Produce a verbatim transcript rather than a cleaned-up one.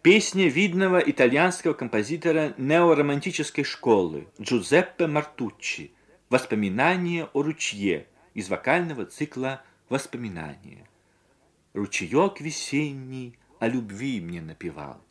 Песня видного итальянского композитора неоромантической школы Джузеппе Мартуччи «Воспоминание о ручье» из вокального цикла «Воспоминания». Ручеек весенний о любви мне напевал.